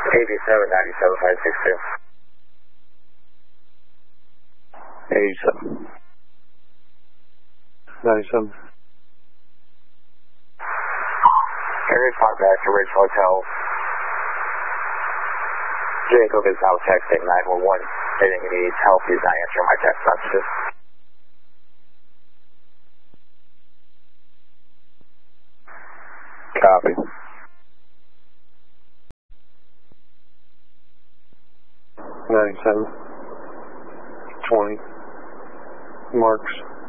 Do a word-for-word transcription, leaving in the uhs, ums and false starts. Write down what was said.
eighty-seven ninety-seven five six two. eighty-seven. ninety-seven. Carrier talk back to Ridge Hotel. Jacob is now texting nine one one, stating he needs help. He's not answering my text messages. Copy. ninety-seven. twenty. Marks.